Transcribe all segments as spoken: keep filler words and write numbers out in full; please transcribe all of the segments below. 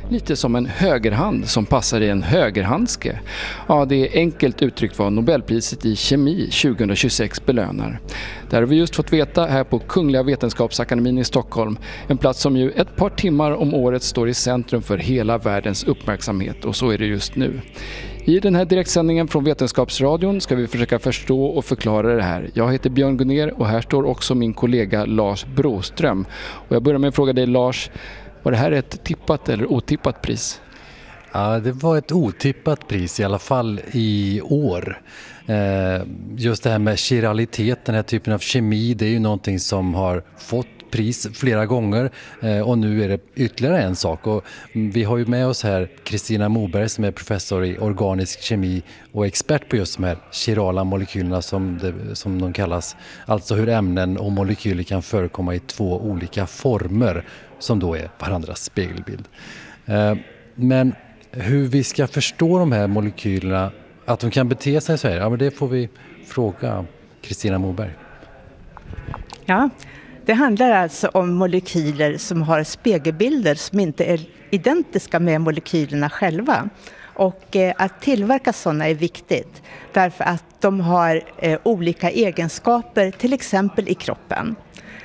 Lite som en högerhand som passar i en högerhandske. Ja, det är enkelt uttryckt vad Nobelpriset i kemi tjugohundratjugosex belönar. Det har vi just fått veta här på Kungliga Vetenskapsakademin i Stockholm. En plats som ju ett par timmar om året står i centrum för hela världens uppmärksamhet, och så är det just nu. I den här direktsändningen från Vetenskapsradion ska vi försöka förstå och förklara det här. Jag heter Björn Gunner och här står också min kollega Lars Broström. Och jag börjar med att fråga dig, Lars, var det här ett tippat eller otippat pris? Ja, det var ett otippat pris i alla fall i år. Eh, just det här med chiralitet, den här typen av kemi, det är ju någonting som har fått pris flera gånger eh, och nu är det ytterligare en sak. Och vi har ju med oss här Kristina Moberg som är professor i organisk kemi och expert på just de här chirala molekylerna som, det, som de kallas. Alltså hur ämnen och molekyler kan förekomma i två olika former som då är varandras spegelbild. Eh, men hur vi ska förstå de här molekylerna, att de kan bete sig så här, ja, men det får vi fråga Kristina Moberg. Ja, det handlar alltså om molekyler som har spegelbilder som inte är identiska med molekylerna själva. Och eh, att tillverka sådana är viktigt därför att de har eh, olika egenskaper, till exempel i kroppen.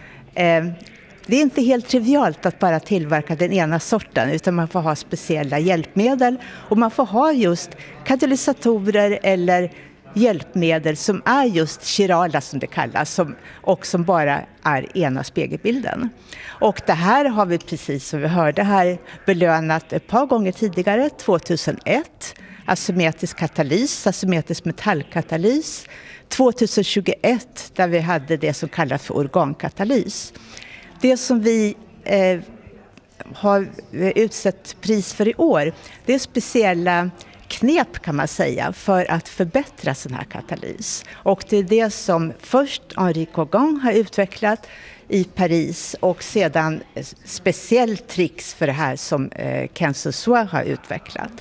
Eh, Det är inte helt trivialt att bara tillverka den ena sorten, utan man får ha speciella hjälpmedel och man får ha just katalysatorer eller hjälpmedel som är just chirala som det kallas, som, och som bara är ena spegelbilden. Och det här har vi, precis som vi hörde här, belönat ett par gånger tidigare, tjugohundraett, asymmetrisk katalys, asymmetrisk metallkatalys, tjugohundratjugoett där vi hade det som kallas för organkatalys. Det som vi eh, har utsett pris för i år, det är speciella knep kan man säga för att förbättra sån här katalys. Och det är det som först Henri Kogan har utvecklat i Paris och sedan speciellt tricks för det här som eh, Ken Sosua har utvecklat.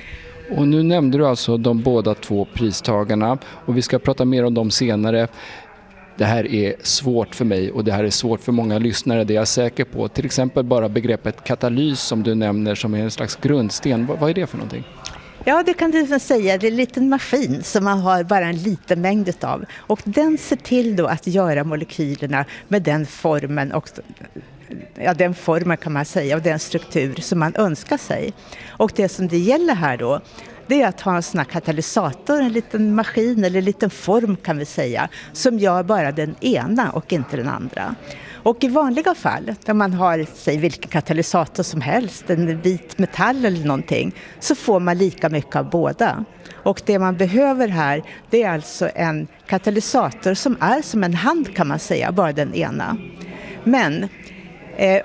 Och nu nämnde du alltså de båda två pristagarna och vi ska prata mer om dem senare. Det här är svårt för mig och det här är svårt för många lyssnare, det är jag säker på. Till exempel bara begreppet katalys som du nämner som är en slags grundsten. Vad är det för någonting? Ja, det kan du säga. Det är en liten maskin som man har bara en liten mängd av. Och den ser till då att göra molekylerna med den formen och ja, den formen kan man säga och den struktur som man önskar sig. Och det som det gäller här då, det är att ha en sån här katalysator, en liten maskin eller en liten form kan vi säga, som gör bara den ena och inte den andra. Och i vanliga fall, där man har säg, vilken katalysator som helst, en vit metall eller någonting, så får man lika mycket av båda. Och det man behöver här, det är alltså en katalysator som är som en hand kan man säga, bara den ena. Men eh,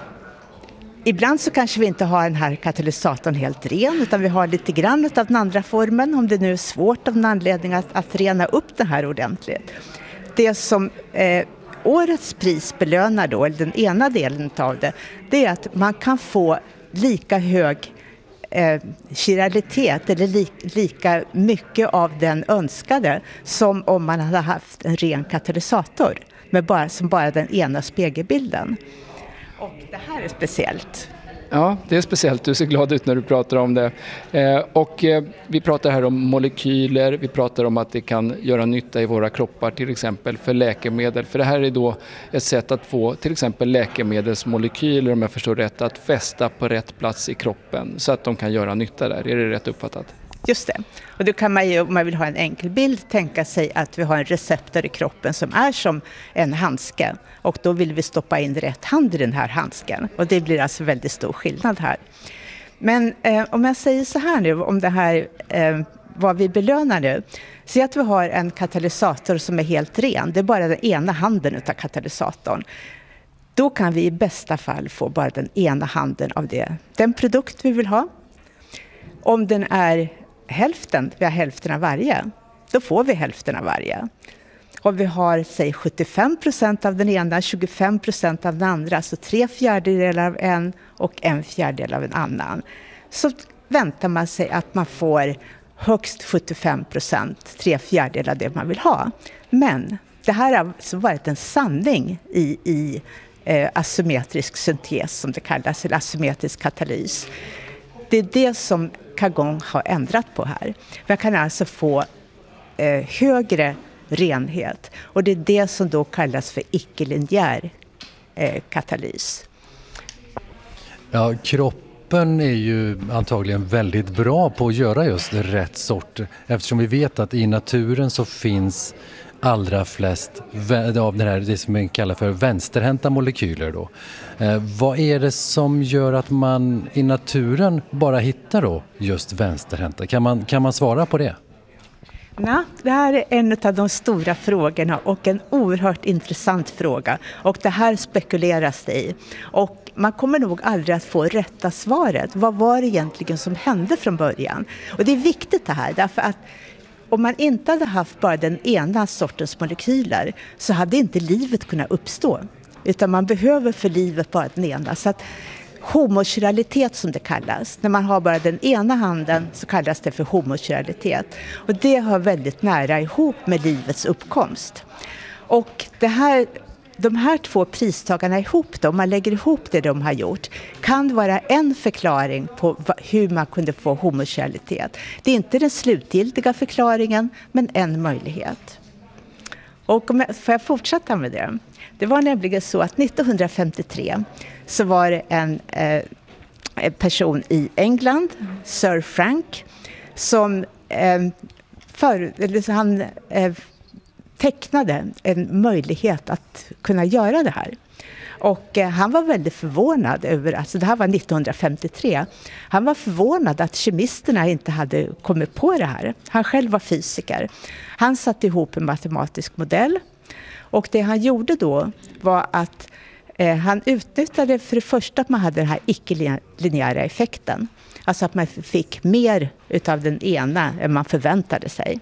ibland så kanske vi inte har den här katalysatorn helt ren, utan vi har lite grann av den andra formen, om det nu är svårt av en anledning att, att rena upp det här ordentligt. Det som eh, årets pris belönar då, eller den ena delen av det, det är att man kan få lika hög eh, chiralitet eller li, lika mycket av den önskade som om man hade haft en ren katalysator med bara, som bara den ena spegelbilden. Och det här är speciellt. Ja, det är speciellt. Du ser glad ut när du pratar om det. Eh, och eh, vi pratar här om molekyler. Vi pratar om att det kan göra nytta i våra kroppar, till exempel för läkemedel. För det här är då ett sätt att få till exempel läkemedelsmolekyler, om jag förstår rätt, att fästa på rätt plats i kroppen så att de kan göra nytta där. Är det rätt uppfattat? Just det. Och då kan man ju, om man vill ha en enkel bild, tänka sig att vi har en receptor i kroppen som är som en handske. Och då vill vi stoppa in rätt hand i den här handsken. Och det blir alltså väldigt stor skillnad här. Men eh, om jag säger så här nu, om det här, eh, vad vi belönar nu. Se att vi har en katalysator som är helt ren. Det är bara den ena handen av katalysatorn. Då kan vi i bästa fall få bara den ena handen av det. Den produkt vi vill ha. Om den är hälften, vi har hälften av varje, då får vi hälften av varje. Om vi har, säg sjuttiofem procent av den ena, tjugofem procent av den andra, så tre fjärdedelar av en och en fjärdedel av en annan, så väntar man sig att man får högst sjuttiofem procent, tre fjärdedelar av det man vill ha. Men det här har alltså varit en sanning i, i eh, asymmetrisk syntes som det kallas, eller asymmetrisk katalys. det är det som Kagong har ändrat på här. Man kan alltså få eh, högre renhet, och det är det som då kallas för icke-linjär eh, katalys. Ja, kroppen är ju antagligen väldigt bra på att göra just rätt sort, eftersom vi vet att i naturen så finns allra flest av det, här, det som man kallar för vänsterhänta molekyler. Då. Eh, vad är det som gör att man i naturen bara hittar då just vänsterhänta? Kan man, kan man svara på det? Ja, det här är en av de stora frågorna och en oerhört intressant fråga. Och det här spekuleras det i. Och man kommer nog aldrig att få rätta svaret. Vad var det egentligen som hände från början? Och det är viktigt det här, därför att om man inte hade haft bara den ena sortens molekyler så hade inte livet kunnat uppstå. Utan man behöver för livet bara den ena. Så att homokyralitet som det kallas, när man har bara den ena handen så kallas det för homokyralitet. Och det hör väldigt nära ihop med livets uppkomst. Och det här, de här två pristagarna ihop, då, om man lägger ihop det de har gjort, kan vara en förklaring på hur man kunde få homokyralitet. Det är inte den slutgiltiga förklaringen, men en möjlighet. Och om jag, får jag fortsätta med det? Det var nämligen så att nittonhundrafemtiotre så var det en eh, person i England, Sir Frank, som eh, för, eller han eh, tecknade en möjlighet att kunna göra det här. Och eh, han var väldigt förvånad över, alltså det här var nittonhundrafemtiotre, han var förvånad att kemisterna inte hade kommit på det här. Han själv var fysiker. Han satte ihop en matematisk modell, och det han gjorde då var att eh, han utnyttjade för det första att man hade den här icke-linjära effekten. Alltså att man fick mer utav den ena än man förväntade sig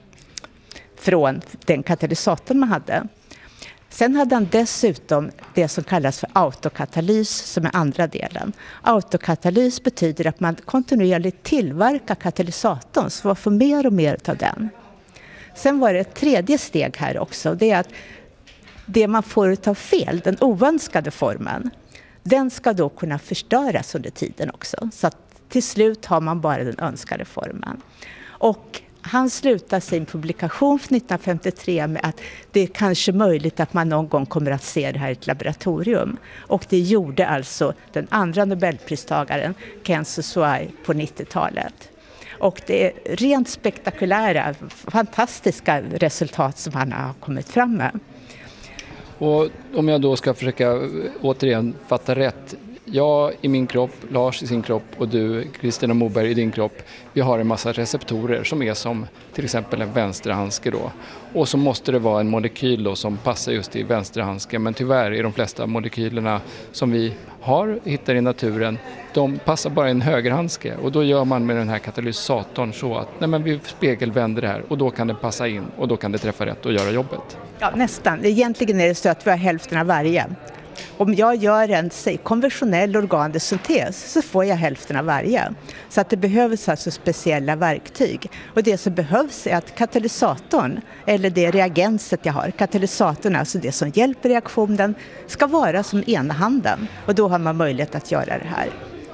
från den katalysatorn man hade. Sen hade han dessutom det som kallas för autokatalys, som är andra delen. Autokatalys betyder att man kontinuerligt tillverkar katalysatorn så man får mer och mer av den. Sen var det ett tredje steg här också. Det är att det man får av fel, den oönskade formen, den ska då kunna förstöras under tiden också. Så att till slut har man bara den önskade formen. Och han slutar sin publikation för nittonhundrafemtiotre med att det är kanske möjligt att man någon gång kommer att se det här i ett laboratorium. Och det gjorde alltså den andra nobelpristagaren, Kenzo Suai, på nittiotalet. Och det är rent spektakulära, fantastiska resultat som han har kommit fram med. Och om jag då ska försöka återigen fatta rätt. Jag i min kropp, Lars i sin kropp och du, Kristina Moberg, i din kropp. Vi har en massa receptorer som är som till exempel en vänsterhandske då. Och så måste det vara en molekyl då som passar just i vänsterhandske. Men tyvärr är de flesta molekylerna som vi har, hittar i naturen, de passar bara i en högerhandske. Och då gör man med den här katalysatorn så att nej men vi spegelvänder det här och då kan det passa in och då kan det träffa rätt och göra jobbet. Ja, nästan. Egentligen är det så att vi har hälften av varje. Om jag gör en säg, konventionell organdesyntes så får jag hälften av varje. Så att det behövs alltså speciella verktyg. Och det som behövs är att katalysatorn, eller det reagenset jag har, katalysatorn, alltså det som hjälper reaktionen, ska vara som ena handen. Och då har man möjlighet att göra det här.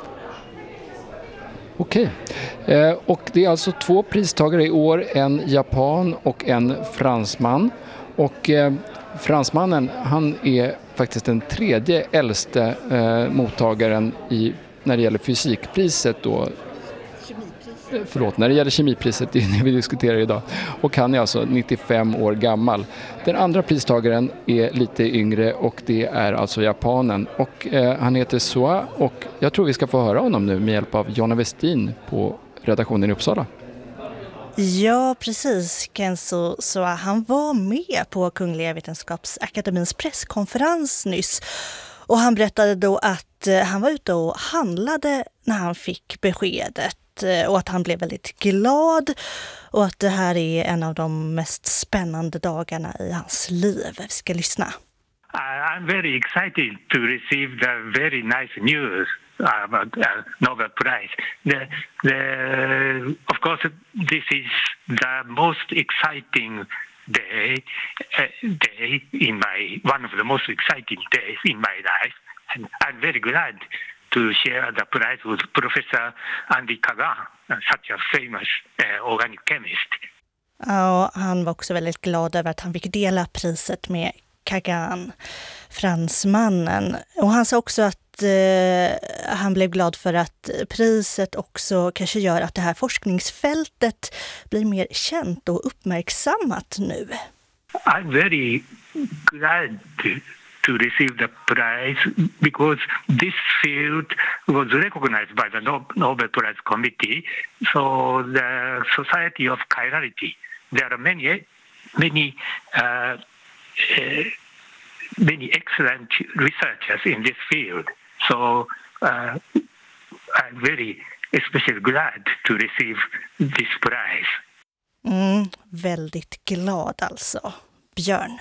Okej, eh, och det är alltså två pristagare i år, en japan och en fransman. Och eh, fransmannen, han är faktiskt den tredje äldste eh, mottagaren i, när det gäller fysikpriset då. Kemipriset. Förlåt, när det gäller kemipriset, det är det vi diskuterar idag. Och han är alltså nittiofem år gammal. Den andra pristagaren är lite yngre och det är alltså japanen. Och eh, han heter Soa och jag tror vi ska få höra honom nu med hjälp av Jonna Westin på redaktionen i Uppsala. Ja, precis. Kenzo Soa, han var med på Kungliga Vetenskapsakademins presskonferens nyss. Och han berättade då att han var ute och handlade när han fick beskedet. Och att han blev väldigt glad. Och att det här är en av de mest spännande dagarna i hans liv. Vi ska lyssna. I'm very excited to receive the very nice news about uh, Nobel Prize. The, the, of course, this is the most exciting day, uh, day in my one of the most exciting days in my life, and I'm very glad to share the prize with Professor Andy Kagan, such a famous uh, organic chemist. Ja, han var också väldigt glad över att han fick dela priset med Kagan, fransmannen. Och han sa också att eh, han blev glad för att priset också kanske gör att det här forskningsfältet blir mer känt och uppmärksammat nu. I'm very glad to, to receive the prize because this field was recognized by the Nobel Prize Committee. So the Society of Chirality, there are many, many, uh, uh, many excellent researchers in this field. So uh, I'm very especially glad to receive this prize. Mm, väldigt glad alltså, Björn.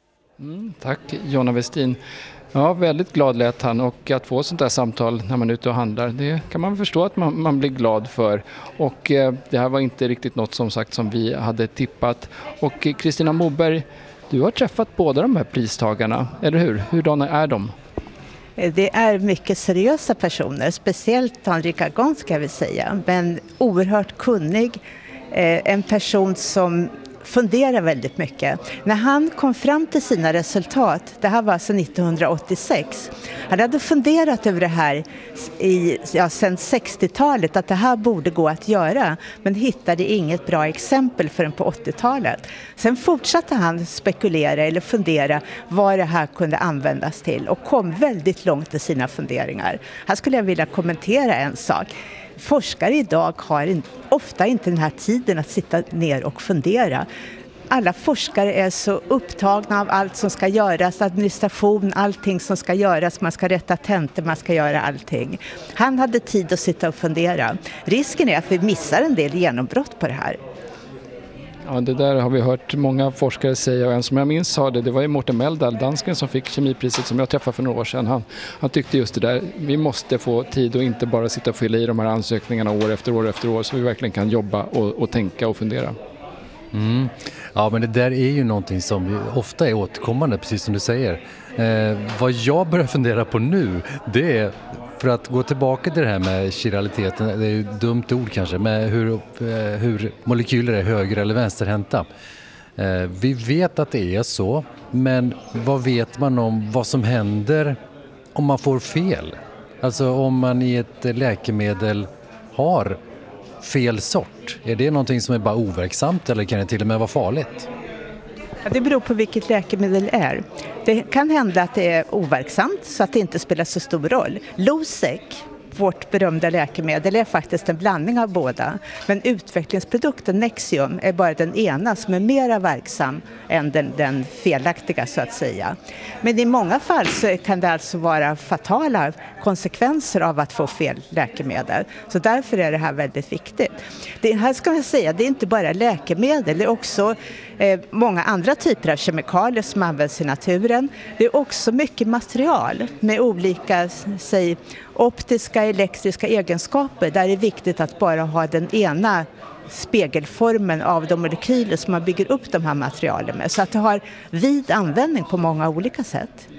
Mm, tack Jonna Westin. Ja, väldigt glad lät han, och att få sånt där samtal när man är ute och handlar, det kan man förstå att man, man blir glad för. Och eh, det här var inte riktigt något som sagt som vi hade tippat. Och eh, Kristina Moberg, du har träffat båda de här pristagarna, eller hur? Hurdana är de? Det är mycket seriösa personer, speciellt Henri Kagan ska jag väl säga, men oerhört kunnig. Eh, en person som funderar väldigt mycket. När han kom fram till sina resultat, det här var alltså nittonhundraåttiosex, han hade funderat över det här i, ja, sedan sextiotalet, att det här borde gå att göra, men hittade inget bra exempel förrän på åttiotalet. Sen fortsatte han spekulera eller fundera vad det här kunde användas till och kom väldigt långt i sina funderingar. Här skulle jag vilja kommentera en sak. Forskare idag har ofta inte den här tiden att sitta ner och fundera. Alla forskare är så upptagna av allt som ska göras, administration, allting som ska göras, man ska rätta tentor, man ska göra allting. Han hade tid att sitta och fundera. Risken är att vi missar en del genombrott på det här. Ja, det där har vi hört många forskare säga, och en som jag minns sa det, det var ju Morten Meldal, dansken, som fick kemipriset som jag träffade för några år sedan. Han, han tyckte just det där, vi måste få tid och inte bara sitta och fylla i de här ansökningarna år efter år efter år, så vi verkligen kan jobba och, och tänka och fundera. Mm. Ja, men det där är ju någonting som ofta är återkommande, precis som du säger. Eh, vad jag börjar fundera på nu, det är, för att gå tillbaka till det här med chiraliteten, det är ju ett dumt ord kanske, med hur, eh, hur molekyler är höger- eller vänsterhänta. Eh, vi vet att det är så, men vad vet man om vad som händer om man får fel? Alltså om man i ett läkemedel har fel sort. Är det någonting som är bara overksamt, eller kan det till och med vara farligt? Ja, det beror på vilket läkemedel det är. Det kan hända att det är overksamt så att det inte spelar så stor roll. Losec, vårt berömda läkemedel, är faktiskt en blandning av båda. Men utvecklingsprodukten Nexium är bara den ena som är mer verksam än den, den felaktiga så att säga. Men i många fall så kan det alltså vara fatala konsekvenser av att få fel läkemedel. Så därför är det här väldigt viktigt. Det här ska man säga, det är inte bara läkemedel, det är också eh, många andra typer av kemikalier som används i naturen. Det är också mycket material med olika, säg, optiska, elektriska egenskaper. Där är det viktigt att bara ha den ena spegelformen av de molekyler som man bygger upp de här materialen med. Så att det har vid användning på många olika sätt.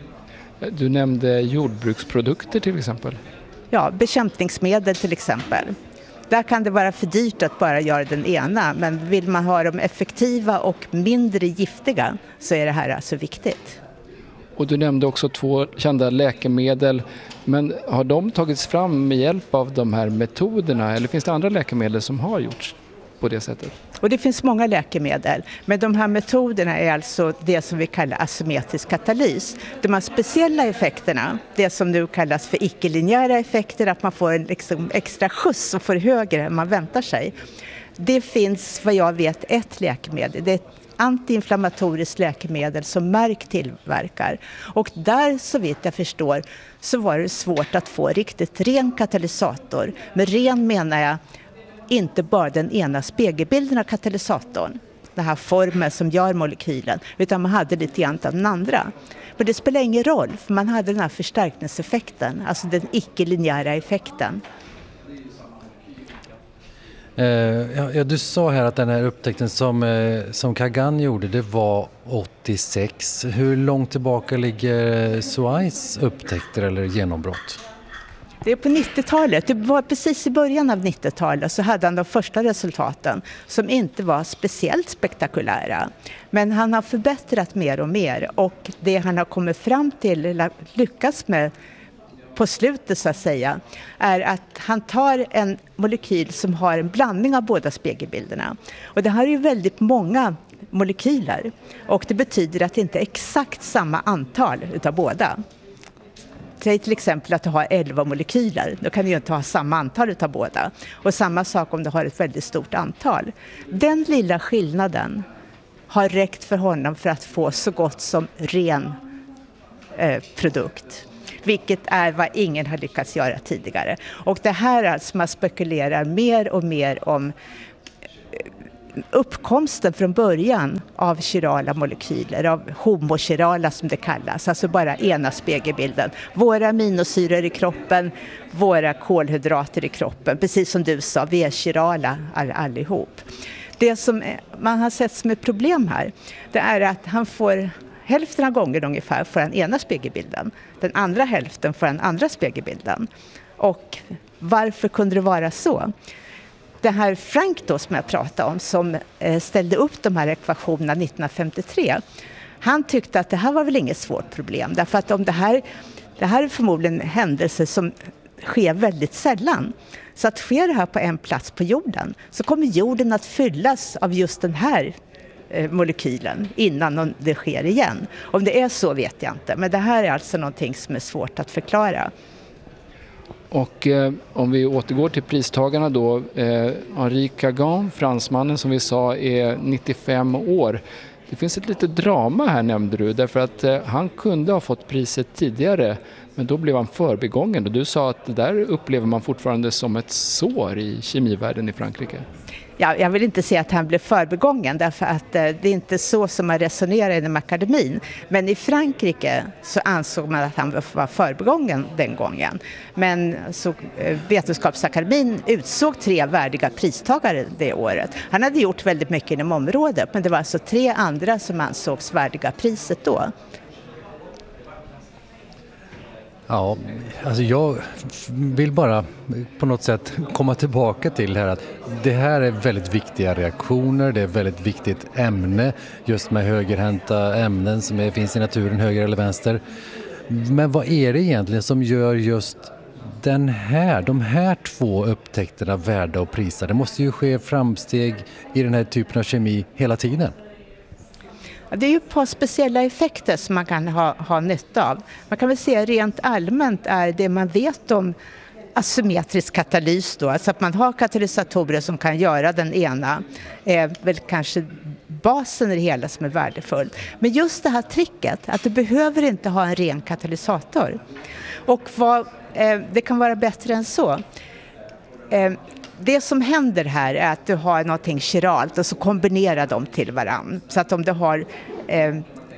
Du nämnde jordbruksprodukter till exempel. Ja, bekämpningsmedel till exempel. Där kan det vara för dyrt att bara göra den ena, men vill man ha dem effektiva och mindre giftiga så är det här alltså viktigt. Och du nämnde också två kända läkemedel, men har de tagits fram med hjälp av de här metoderna, eller finns det andra läkemedel som har gjorts på det sättet? Och det finns många läkemedel, men de här metoderna är alltså det som vi kallar asymmetrisk katalys. De här speciella effekterna, det som nu kallas för icke-linjära effekter, att man får en liksom extra skjuts och får högre än man väntar sig. Det finns, vad jag vet, ett läkemedel. Det är ett antiinflammatoriskt läkemedel som Merck tillverkar. Och där, så vitt jag förstår, så var det svårt att få riktigt ren katalysator. Med ren menar jag inte bara den ena spegelbilden av katalysatorn, den här formen som gör molekylen, utan man hade lite grann av den andra. Men det spelar ingen roll, för man hade den här förstärkningseffekten, alltså den icke-linjära effekten. Uh, ja, ja, du sa här att den här upptäckten som, uh, som Kagan gjorde, det var åttiosex. Hur långt tillbaka ligger Suais upptäckter eller genombrott? Det är på nittiotalet, det var precis i början av nittiotalet så hade han de första resultaten som inte var speciellt spektakulära. Men han har förbättrat mer och mer och det han har kommit fram till, eller lyckats med på slutet så att säga, är att han tar en molekyl som har en blandning av båda spegelbilderna. Och det här är ju väldigt många molekyler och det betyder att det inte är exakt samma antal utav båda. Säg till exempel att du har elva molekyler, då kan du ju inte ha samma antal utav båda. Och samma sak om du har ett väldigt stort antal. Den lilla skillnaden har räckt för honom för att få så gott som ren eh, produkt. Vilket är vad ingen har lyckats göra tidigare. Och det här är alltså man spekulerar mer och mer om uppkomsten från början av chirala molekyler, av homochirala som det kallas, alltså bara ena spegelbilden. Våra aminosyror i kroppen, våra kolhydrater i kroppen, precis som du sa, vi är chirala all, allihop. Det som man har sett som ett problem här, det är att han får hälften av gånger ungefär får den ena spegelbilden, den andra hälften får den andra spegelbilden. Och varför kunde det vara så? Det här Frank då som jag pratade om som ställde upp de här ekvationerna nittonhundrafemtiotre, han tyckte att det här var väl inget svårt problem. Därför att om det här, det här är förmodligen händelser som sker väldigt sällan. Så att sker det här på en plats på jorden så kommer jorden att fyllas av just den här molekylen innan det sker igen. Om det är så vet jag inte, men det här är alltså någonting som är svårt att förklara. Och eh, om vi återgår till pristagarna då, eh, Henri Cagan, fransmannen som vi sa är nittiofem år. Det finns ett litet drama här nämnde du, därför att eh, han kunde ha fått priset tidigare, men då blev han förbigången. Och du sa att det där upplever man fortfarande som ett sår i kemivärlden i Frankrike. Ja, jag vill inte säga att han blev förbigången därför att eh, det är inte så som man resonerar inom akademin. Men i Frankrike så ansåg man att han var förbigången den gången. Men så, eh, Vetenskapsakademin utsåg tre värdiga pristagare det året. Han hade gjort väldigt mycket inom området, men det var alltså tre andra som ansågs värdiga priset då. Ja, alltså jag vill bara på något sätt komma tillbaka till det här att det här är väldigt viktiga reaktioner, det är ett väldigt viktigt ämne just med högerhänta ämnen som är, finns i naturen, höger eller vänster. Men vad är det egentligen som gör just den här, de här två upptäckterna värda och prisa? Det måste ju ske framsteg i den här typen av kemi hela tiden. Det är ju ett par speciella effekter som man kan ha, ha nytta av. Man kan väl säga rent allmänt är det man vet om asymmetrisk katalys då, alltså att man har katalysatorer som kan göra den ena, är väl kanske basen i det hela som är värdefull. Men just det här tricket att du behöver inte ha en ren katalysator. Och vad, eh, det kan vara bättre än så. Eh, Det som händer här är att du har någonting chiralt och så kombinerar de till varann. Så att om du har eh,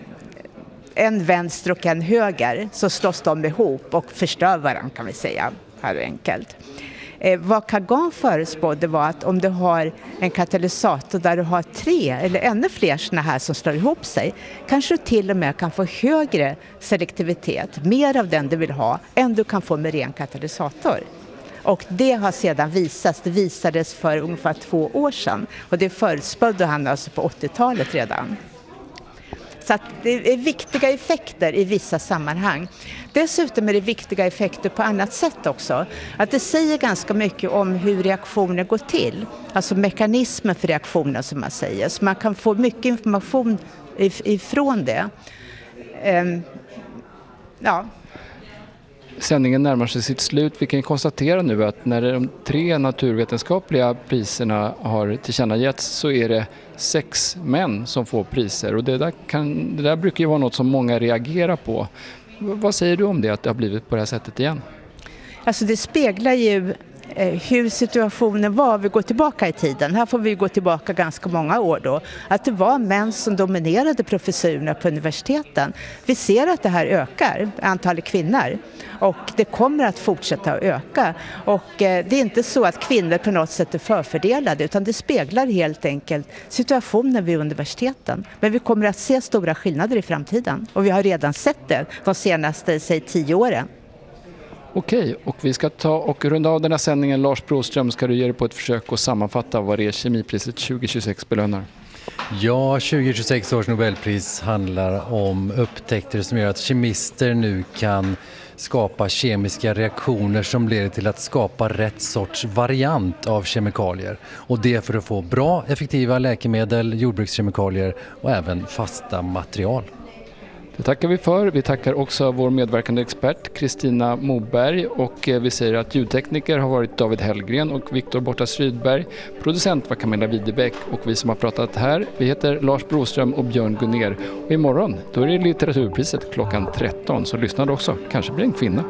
en vänster och en höger så slås de ihop och förstör varann kan vi säga, här är enkelt. Eh, vad Cagan förespådde var att om du har en katalysator där du har tre eller ännu fler såna här som slår ihop sig, kanske du till och med kan få högre selektivitet, mer av den du vill ha, än du kan få med ren katalysator. Och det har sedan visats, det visades för ungefär två år sedan. Och det förutspådde han alltså på åttiotalet redan. Så att det är viktiga effekter i vissa sammanhang. Dessutom är det viktiga effekter på annat sätt också. Att det säger ganska mycket om hur reaktioner går till. Alltså mekanismen för reaktionen som man säger. Så man kan få mycket information ifrån det. Um, ja. Sändningen närmar sig sitt slut. Vi kan konstatera nu att när de tre naturvetenskapliga priserna har tillkännagetts så är det sex män som får priser. Och det där, kan, det där brukar ju vara något som många reagerar på. Vad säger du om det, att det har blivit på det här sättet igen? Alltså det speglar ju hur situationen var. Vi går tillbaka i tiden. Här får vi gå tillbaka ganska många år då. Att det var män som dominerade professurerna på universiteten. Vi ser att det här ökar, antalet kvinnor. Och det kommer att fortsätta att öka. Och det är inte så att kvinnor på något sätt är förfördelade, utan det speglar helt enkelt situationen vid universiteten. Men vi kommer att se stora skillnader i framtiden. Och vi har redan sett det de senaste, säg tio åren. Okej, och vi ska ta och runda av den här sändningen. Lars Broström, ska du ge dig på ett försök att sammanfatta vad det är Kemipriset tjugo tjugosex belönar? Ja, tjugo tjugosex års Nobelpris handlar om upptäckter som gör att kemister nu kan skapa kemiska reaktioner som leder till att skapa rätt sorts variant av kemikalier. Och det för att få bra, effektiva läkemedel, jordbrukskemikalier och även fasta material. Det tackar vi för. Vi tackar också vår medverkande expert Kristina Moberg, och vi säger att ljudtekniker har varit David Hellgren och Viktor Bortas Rydberg. Producent var Camilla Widebäck, och vi som har pratat här, vi heter Lars Broström och Björn Gunner. Och imorgon, då är det litteraturpriset klockan tretton, så lyssna då också. Kanske blir en kvinna.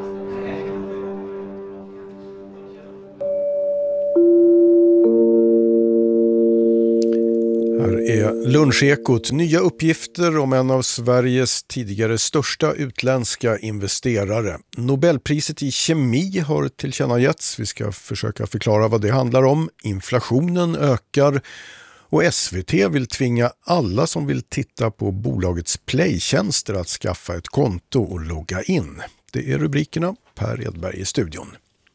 Här är Lunchekot. Nya uppgifter om en av Sveriges tidigare största utländska investerare. Nobelpriset i kemi har tillkännagetts. Vi ska försöka förklara vad det handlar om. Inflationen ökar och S V T vill tvinga alla som vill titta på bolagets playtjänster att skaffa ett konto och logga in. Det är rubrikerna. Per Edberg i studion.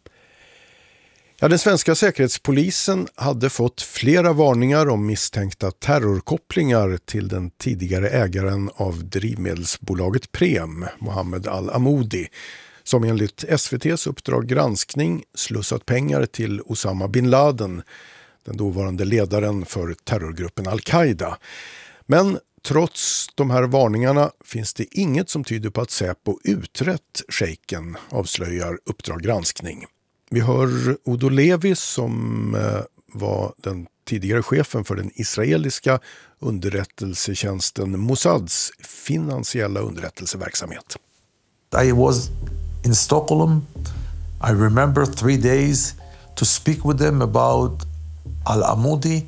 Ja, den svenska säkerhetspolisen hade fått flera varningar om misstänkta terrorkopplingar till den tidigare ägaren av drivmedelsbolaget Prem, Mohammed Al-Amoudi, som enligt S V T:s Uppdrag granskning slussat pengar till Osama bin Laden, den dåvarande ledaren för terrorgruppen Al-Qaida. Men trots de här varningarna finns det inget som tyder på att Säpo utrett shejken, avslöjar Uppdrag granskning. Vi hör Udo Levi som eh, var den tidigare chefen för den israeliska underrättelsetjänsten Mossads finansiella underrättelseverksamhet. I was in Stockholm. I remember three days to speak with them about Al-Amoudi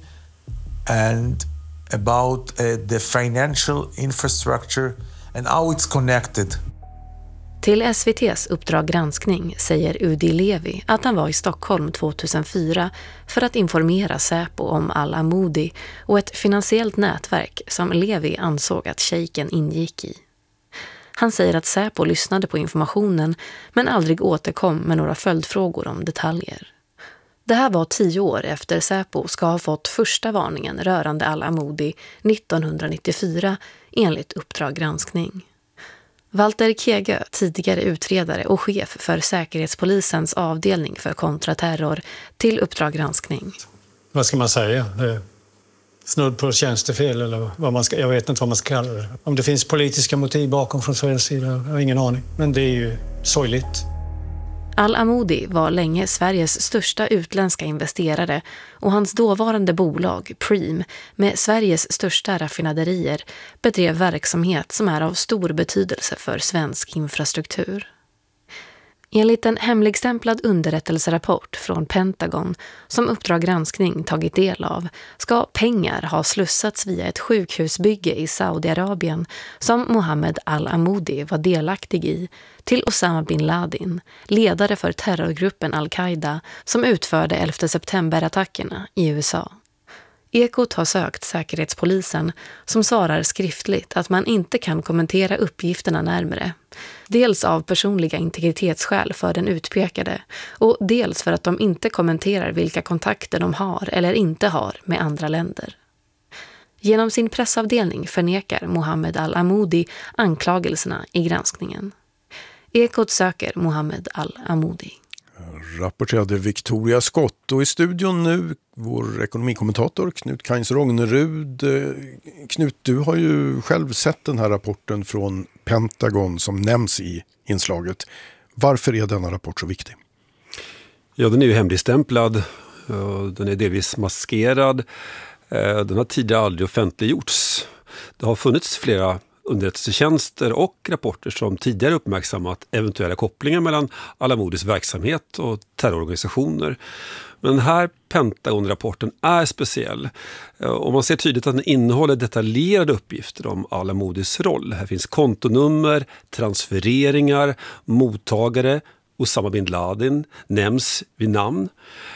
and about uh, the financial infrastructure and how it's connected. Till S V T:s Uppdrag granskning säger Udi Levi att han var i Stockholm tjugohundrafyra för att informera Säpo om Al-Amoudi och ett finansiellt nätverk som Levi ansåg att shejken ingick i. Han säger att Säpo lyssnade på informationen men aldrig återkom med några följdfrågor om detaljer. Det här var tio år efter Säpo ska ha fått första varningen rörande Al-Amoudi nittonhundranittiofyra enligt Uppdrag granskning. Walter Kegö, tidigare utredare och chef för Säkerhetspolisens avdelning för kontraterror, till Uppdrag granskning. Vad ska man säga? Det är snudd på tjänstefel eller vad man ska, jag vet inte vad man ska kalla det. Om det finns politiska motiv bakom från Sveriges sida, jag har ingen aning. Men det är ju sorgligt. Al-Amoudi var länge Sveriges största utländska investerare och hans dåvarande bolag, Prem, med Sveriges största raffinaderier, bedrev verksamhet som är av stor betydelse för svensk infrastruktur. Enligt en hemligstämplad underrättelserapport från Pentagon som Uppdrag granskning tagit del av ska pengar ha slussats via ett sjukhusbygge i Saudiarabien som Mohammed Al-Amoudi var delaktig i till Osama bin Laden, ledare för terrorgruppen Al-Qaida som utförde elfte september-attackerna i U S A. Ekot har sökt Säkerhetspolisen som svarar skriftligt att man inte kan kommentera uppgifterna närmare. Dels av personliga integritetsskäl för den utpekade och dels för att de inte kommenterar vilka kontakter de har eller inte har med andra länder. Genom sin pressavdelning förnekar Mohammed Al-Amoudi anklagelserna i granskningen. Ekot söker Mohammed Al-Amoudi. Rapporterade Victoria Skott, och i studion nu vår ekonomikommentator Knut Kains Rognerud. Knut, du har ju själv sett den här rapporten från Pentagon som nämns i inslaget. Varför är denna rapport så viktig? Ja, den är ju hemligstämplad. Den är delvis maskerad. Den har tidigare aldrig offentliggjorts. Det har funnits flera underrättelsetjänster och rapporter som tidigare uppmärksammat eventuella kopplingar mellan Al-Amoudis verksamhet och terrororganisationer. Men den här Pentagon-rapporten är speciell och man ser tydligt att den innehåller detaljerade uppgifter om Al-Amoudis roll. Här finns kontonummer, transfereringar, mottagare, Osama bin Laden nämns vid namn.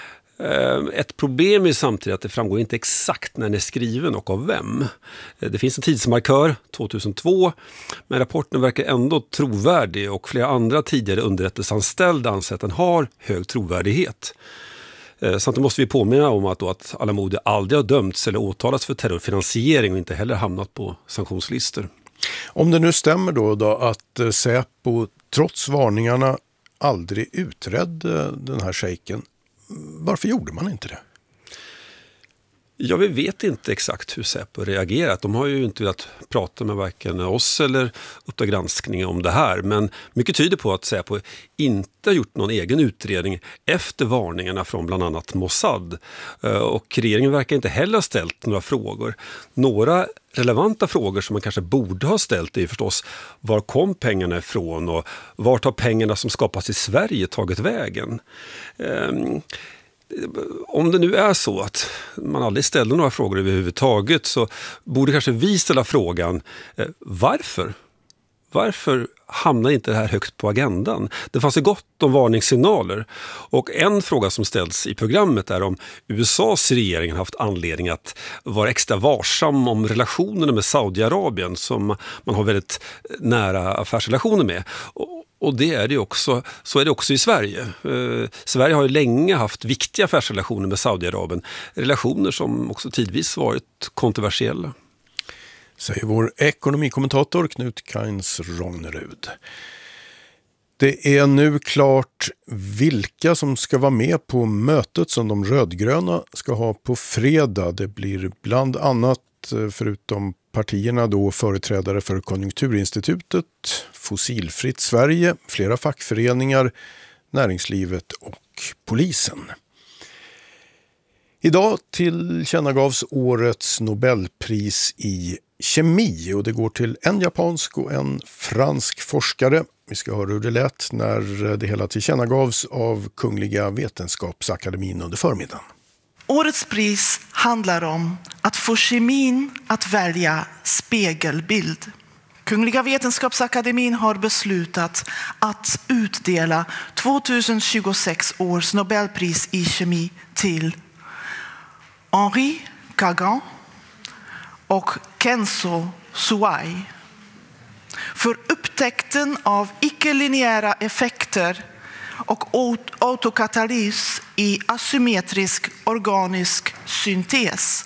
Ett problem är samtidigt att det framgår inte exakt när den är skriven och av vem. Det finns en tidsmarkör, tvåtusentvå, men rapporten verkar ändå trovärdig och flera andra tidigare underrättelseanställda anser att den har hög trovärdighet. Samtidigt måste vi påminna om att, då att Al-Amoudi aldrig har dömts eller åtalats för terrorfinansiering och inte heller hamnat på sanktionslistor. Om det nu stämmer då, då att Säpo trots varningarna aldrig utredde den här shejken, varför gjorde man inte det? Ja, vi vet inte exakt hur Säpo reagerat. De har ju inte velat prata med varken oss eller Uppdrag granskning om det här. Men mycket tyder på att Säpo inte har gjort någon egen utredning efter varningarna från bland annat Mossad. Och regeringen verkar inte heller ha ställt några frågor. Några relevanta frågor som man kanske borde ha ställt är förstås: var kom pengarna ifrån och vart har pengarna som skapas i Sverige tagit vägen? Um, Om det nu är så att man aldrig ställer några frågor överhuvudtaget, så borde kanske vi ställa frågan: eh, varför? Varför hamnar inte det här högt på agendan? Det fanns ju gott om varningssignaler. Och en fråga som ställs i programmet är om U S A:s regering har haft anledning att vara extra varsam om relationerna med Saudiarabien, som man har väldigt nära affärsrelationer med. Och Och det är det också, så är det också i Sverige. Eh, Sverige har ju länge haft viktiga affärsrelationer med Saudiarabien. Relationer som också tidvis varit kontroversiella. Säger vår ekonomikommentator Knut Kains Rognerud. Det är nu klart vilka som ska vara med på mötet som de rödgröna ska ha på fredag. Det blir bland annat, förutom partierna, då företrädare för Konjunkturinstitutet, Fossilfritt Sverige, flera fackföreningar, näringslivet och polisen. Idag tillkännagavs årets Nobelpris i kemi, och det går till en japansk och en fransk forskare. Vi ska höra hur det lät när det hela tillkännagavs av Kungliga Vetenskapsakademin under förmiddagen. Årets pris handlar om att få kemin att välja spegelbild. Kungliga Vetenskapsakademin har beslutat att utdela tjugohundratjugosex års Nobelpris i kemi till Henri Kagan och Kenzo Suai för upptäckten av icke-linjära effekter och autokatalys i asymmetrisk organisk syntes.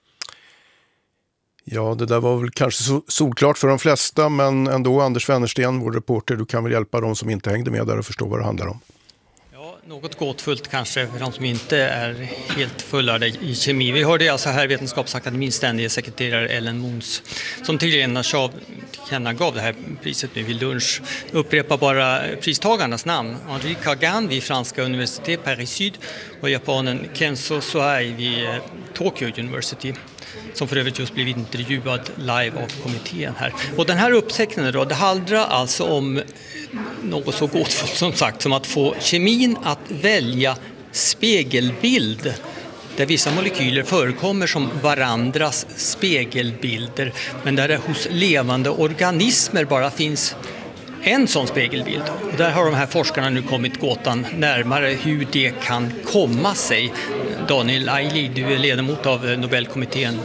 Ja, det där var väl kanske solklart för de flesta, men ändå, Anders Wennersten, vår reporter, du kan väl hjälpa de som inte hängde med där och förstå vad det handlar om. Ja, något gåtfullt kanske för de som inte är helt fullärda i kemi. Vi hörde alltså här Vetenskapsakademins ständige sekreterare Ellen Mons som tillkännagav det här priset nu vid lunch. Upprepa bara pristagarnas namn: Henri Kagan vid franska universitet Paris Sud och japanen Kenzo Suai vid Tokyo University, som för övrigt just blivit intervjuad live av kommittén här. Och den här upptäckten då, det handlar alltså om något så gåtfullt som sagt som att få kemin att välja spegelbild, där vissa molekyler förekommer som varandras spegelbilder, men där det hos levande organismer bara finns en sån spegelbild. Och där har de här forskarna nu kommit gåtan närmare hur det kan komma sig. Daniel Aili, du är ledamot av Nobelkommittén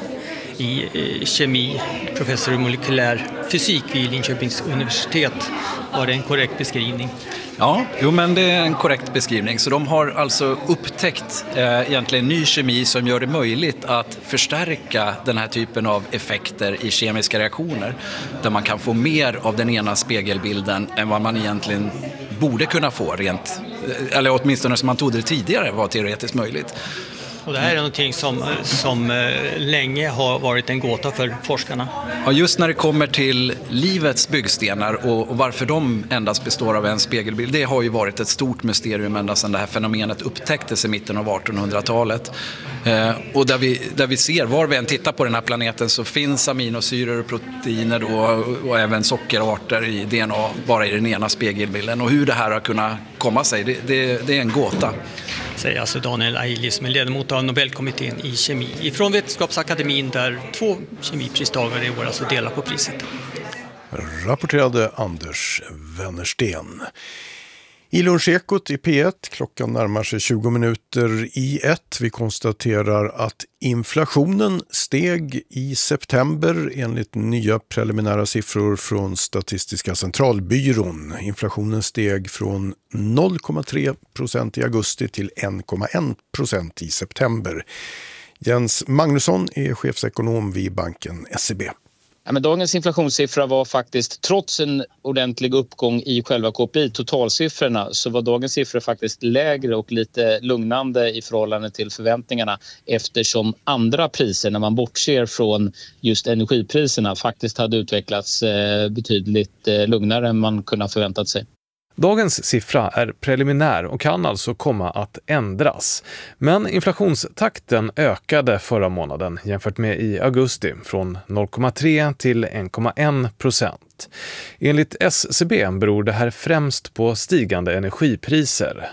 i kemi, professor i molekylär fysik vid Linköpings universitet. Var det en korrekt beskrivning? Ja, jo, men det är en korrekt beskrivning. Så de har alltså upptäckt eh, egentligen ny kemi som gör det möjligt att förstärka den här typen av effekter i kemiska reaktioner, där man kan få mer av den ena spegelbilden än vad man egentligen borde kunna få rent, eller åtminstone som man trodde det tidigare var teoretiskt möjligt. Och det här är någonting som, som länge har varit en gåta för forskarna. Ja, just när det kommer till livets byggstenar och, och varför de endast består av en spegelbild, det har ju varit ett stort mysterium ända sedan det här fenomenet upptäcktes i mitten av artonhundratalet. Eh, och där vi, där vi ser, var vi än tittar på den här planeten, så finns aminosyror och proteiner och, och även sockerarter i D N A bara i den ena spegelbilden. Och hur det här har kunnat komma sig, det, det, det är en gåta. Säger alltså Daniel Aili, som är ledamot av Nobelkommittén i kemi ifrån Vetenskapsakademin, där två kemipristagare i år alltså delar på priset. Rapporterade Anders Wennersten. I Lunchekot i P ett, klockan närmar sig tjugo minuter i ett. Vi konstaterar att inflationen steg i september enligt nya preliminära siffror från Statistiska centralbyrån. Inflationen steg från noll komma tre procent i augusti till en komma en procent i september. Jens Magnusson är chefsekonom vid banken S E B. Ja, men dagens inflationssiffra var faktiskt, trots en ordentlig uppgång i själva K P I, totalsiffrorna, så var dagens siffror faktiskt lägre och lite lugnande i förhållande till förväntningarna, eftersom andra priser, när man bortser från just energipriserna, faktiskt hade utvecklats betydligt lugnare än man kunde ha förväntat sig. Dagens siffra är preliminär och kan alltså komma att ändras. Men inflationstakten ökade förra månaden jämfört med i augusti från noll komma tre till en komma en procent. Enligt S C B beror det här främst på stigande energipriser.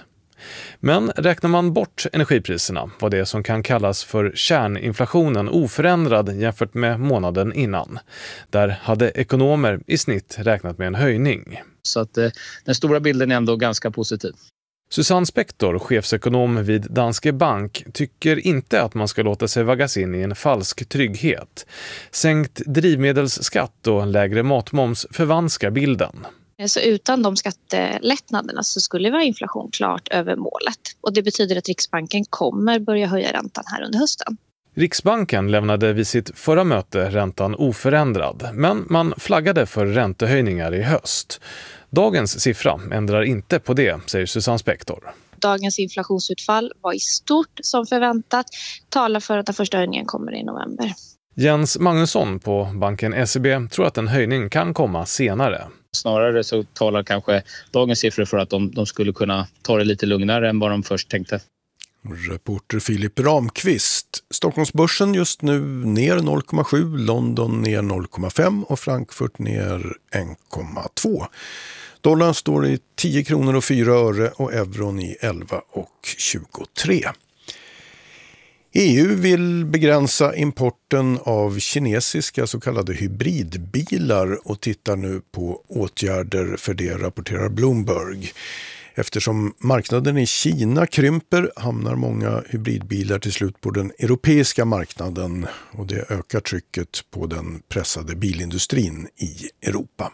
Men räknar man bort energipriserna var det som kan kallas för kärninflationen oförändrad jämfört med månaden innan. Där hade ekonomer i snitt räknat med en höjning. Så att eh, den stora bilden är ändå ganska positiv. Susanne Spektor, chefsekonom vid Danske Bank, tycker inte att man ska låta sig vaggas in i en falsk trygghet. Sänkt drivmedelsskatt och lägre matmoms förvanskar bilden. Så utan de skattelättnaderna så skulle vi ha inflation klart över målet. Och det betyder att Riksbanken kommer börja höja räntan här under hösten. Riksbanken lämnade vid sitt förra möte räntan oförändrad, men man flaggade för räntehöjningar i höst. Dagens siffra ändrar inte på det, säger Susanne Spektor. Dagens inflationsutfall var i stort som förväntat, talar för att den första höjningen kommer i november. Jens Magnusson på banken S E B tror att en höjning kan komma senare. Snarare så talar kanske dagens siffror för att de, de skulle kunna ta det lite lugnare än vad de först tänkte. Reporter Filip Ramqvist. Stockholmsbörsen just nu ner noll komma sju, London ner noll komma fem och Frankfurt ner en komma två. Dollarn står i tio kronor och fyra öre och euron i elva och tjugotre. E U vill begränsa importen av kinesiska så kallade hybridbilar och tittar nu på åtgärder för det, rapporterar Bloomberg. Eftersom marknaden i Kina krymper hamnar många hybridbilar till slut på den europeiska marknaden och det ökar trycket på den pressade bilindustrin i Europa.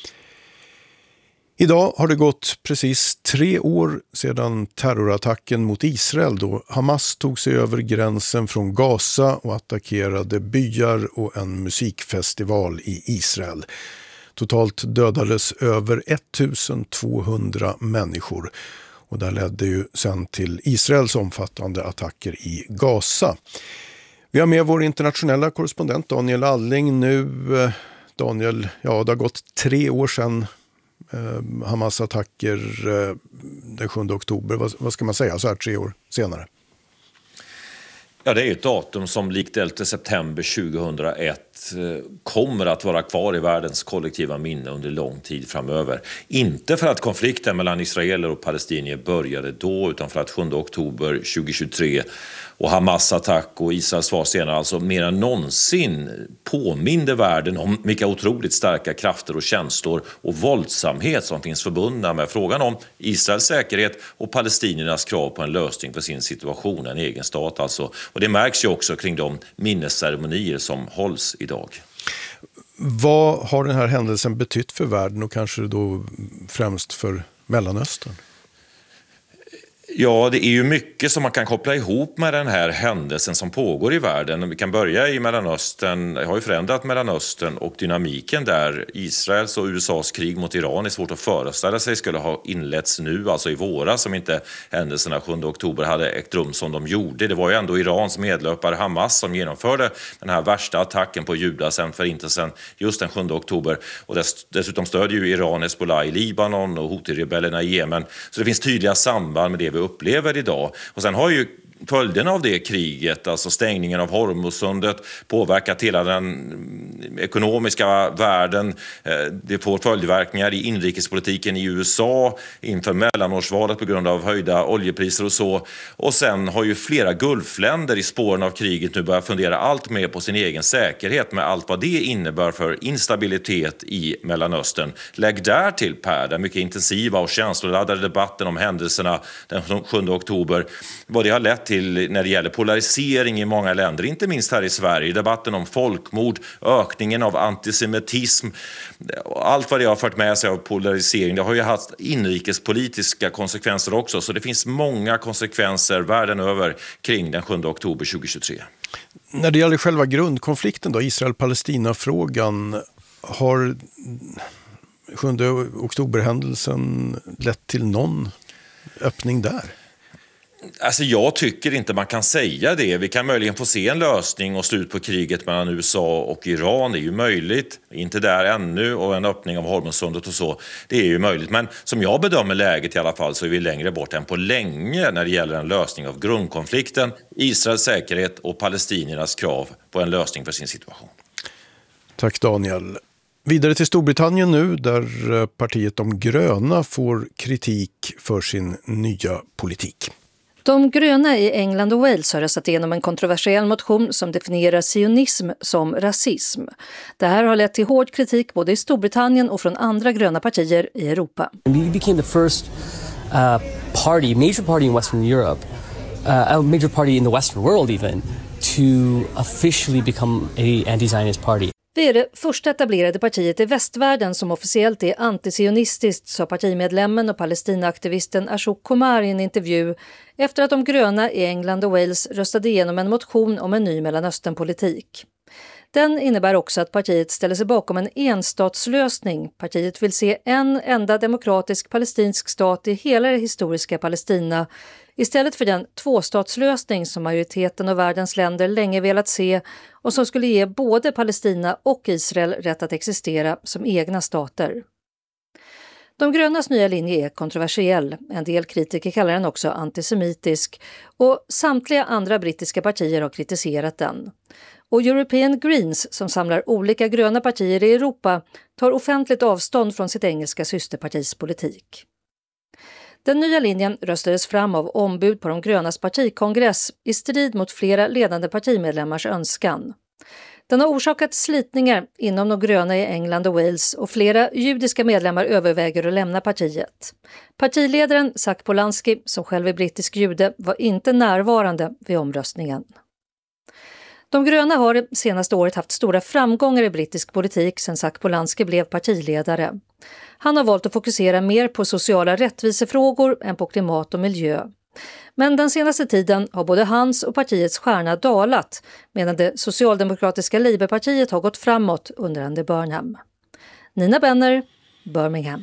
Idag har det gått precis tre år sedan terrorattacken mot Israel då Hamas tog sig över gränsen från Gaza och attackerade byar och en musikfestival i Israel. Totalt dödades över ettusentvåhundra människor och det ledde ju sen till Israels omfattande attacker i Gaza. Vi har med vår internationella korrespondent Daniel Alling nu. Daniel, ja det har gått tre år sedan eh, Hamas attacker eh, den sjunde oktober. Vad, vad ska man säga så här tre år senare? Ja, det är ett datum som likt elfte september tjugohundraett kommer att vara kvar i världens kollektiva minne under lång tid framöver. Inte för att konflikten mellan israeler och palestinier började då, utan för att sjunde oktober tjugohundratjugotre och Hamas attack och Israels svar senare alltså mer än någonsin påminde världen om vilka otroligt starka krafter och känslor och våldsamhet som finns förbundna med frågan om Israels säkerhet och palestiniernas krav på en lösning för sin situation, en egen stat alltså. Och det märks ju också kring de minnesceremonier som hålls idag. Vad har den här händelsen betytt för världen och kanske då främst för Mellanöstern? Ja, det är ju mycket som man kan koppla ihop med den här händelsen som pågår i världen. Vi kan börja i Mellanöstern, det har ju förändrat Mellanöstern och dynamiken där. Israels och U S A:s krig mot Iran är svårt att föreställa sig skulle ha inletts nu, alltså i våras, som inte händelserna sjunde oktober hade ägt rum som de gjorde. Det var ju ändå Irans medlöpare Hamas som genomförde den här värsta attacken på judar sedan förintelsen just den sjunde oktober. Och dess, dessutom stödjer ju Iran Hezbollah i Libanon och Houthi-rebellerna i Jemen. Så det finns tydliga samband med det vi upplever idag. Och sen har ju följderna av det kriget, alltså stängningen av Hormuzsundet, påverkat hela den ekonomiska världen. Det får följdverkningar i inrikespolitiken i U S A inför mellanårsvalet på grund av höjda oljepriser och så. Och sen har ju flera Gulfländer i spåren av kriget nu börjat fundera allt mer på sin egen säkerhet med allt vad det innebär för instabilitet i Mellanöstern. Lägg där till, Per, den mycket intensiva och känsloladdade debatten om händelserna den sjunde oktober, vad det har lett till när det gäller polarisering i många länder, inte minst här i Sverige, debatten om folkmord, ökningen av antisemitism, allt vad det har fört med sig av polarisering. Det har ju haft inrikespolitiska konsekvenser också, så det finns många konsekvenser världen över kring den sjunde oktober tjugohundratjugotre. När det gäller själva grundkonflikten då, Israel-Palestina-frågan, har sjunde oktoberhändelsen lett till någon öppning där? Alltså jag tycker inte man kan säga det. Vi kan möjligen få se en lösning och slut på kriget mellan U S A och Iran. Det är ju möjligt. Inte där ännu, och en öppning av Hormuzsundet och så. Det är ju möjligt. Men som jag bedömer läget i alla fall så är vi längre bort än på länge när det gäller en lösning av grundkonflikten, Israels säkerhet och palestiniernas krav på en lösning för sin situation. Tack Daniel. Vidare till Storbritannien nu, där partiet De gröna får kritik för sin nya politik. De gröna i England och Wales har röstat igenom en kontroversiell motion som definierar sionism som rasism. Det här har lett till hård kritik både i Storbritannien och från andra gröna partier i Europa. We became the first uh, party, major party in Western Europe, uh, a major party in the Western world even, to officially become a anti-Zionist party. Vi är det första etablerade partiet i västvärlden som officiellt är antisionistiskt, sa partimedlemmen och palestinaaktivisten Ashok Kumar i en intervju efter att de gröna i England och Wales röstade igenom en motion om en ny Mellanösternpolitik. Den innebär också att partiet ställer sig bakom en enstatslösning. Partiet vill se en enda demokratisk palestinsk stat i hela det historiska Palestina istället för den tvåstatslösning som majoriteten av världens länder länge velat se och som skulle ge både Palestina och Israel rätt att existera som egna stater. De grönas nya linje är kontroversiell. En del kritiker kallar den också antisemitisk och samtliga andra brittiska partier har kritiserat den. Och European Greens, som samlar olika gröna partier i Europa, tar offentligt avstånd från sitt engelska systerpartis politik. Den nya linjen röstades fram av ombud på de grönas partikongress i strid mot flera ledande partimedlemmars önskan. Den har orsakat slitningar inom de gröna i England och Wales och flera judiska medlemmar överväger att lämna partiet. Partiledaren Zach Polanski, som själv är brittisk jude, var inte närvarande vid omröstningen. De gröna har det senaste året haft stora framgångar i brittisk politik sedan Zach Polanski blev partiledare. Han har valt att fokusera mer på sociala rättvisefrågor än på klimat och miljö. Men den senaste tiden har både hans och partiets stjärna dalat medan det socialdemokratiska Labourpartiet har gått framåt under Andy Burnham. Nina Benner, Birmingham.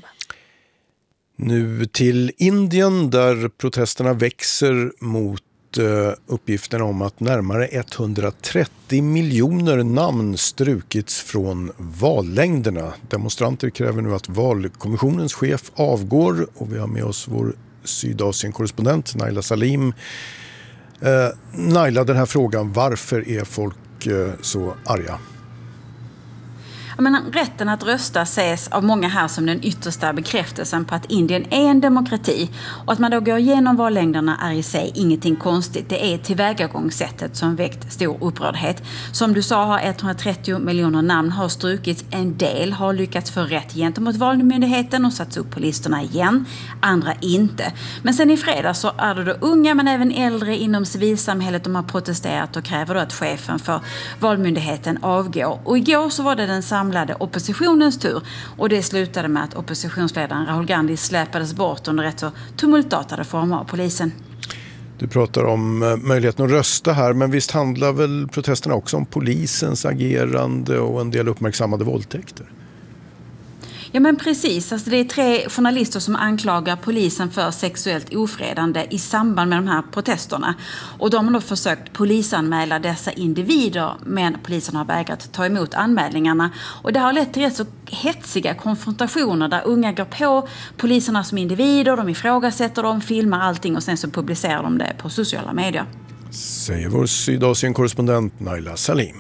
Nu till Indien där protesterna växer mot uppgifterna om att närmare etthundratrettio miljoner namn strukits från vallängderna. Demonstranter kräver nu att valkommissionens chef avgår och vi har med oss vår Sydasien-korrespondent Naila Salim. Eh, Naila, den här frågan, varför är folk eh, så arga? Men rätten att rösta ses av många här som den yttersta bekräftelsen på att Indien är en demokrati. Och att man då går igenom vallängderna är i sig ingenting konstigt. Det är tillvägagångssättet som väckt stor upprördhet. Som du sa har etthundratrettio miljoner namn har strukits. En del har lyckats få rätt gentemot valmyndigheten och satts upp på listorna igen. Andra inte. Men sen i fredag så är det då unga men även äldre inom civilsamhället som har protesterat och kräver då att chefen för valmyndigheten avgår. Och igår så var det den samlade oppositionens tur och det slutade med att oppositionsledaren Rahul Gandhi släpades bort under rätt så tumultartade former av polisen. Du pratar om möjligheten att rösta här, men visst handlar väl protesterna också om polisens agerande och en del uppmärksammade våldtäkter? Ja men precis, alltså det är tre journalister som anklagar polisen för sexuellt ofredande i samband med de här protesterna. Och de har då försökt polisanmäla dessa individer men polisen har vägrat ta emot anmälningarna. Och det har lett till rätt så hetsiga konfrontationer där unga går på poliserna som individer, de ifrågasätter dem, filmar allting och sen så publicerar de det på sociala medier. säger vår Sydasien-korrespondent Naila Salim.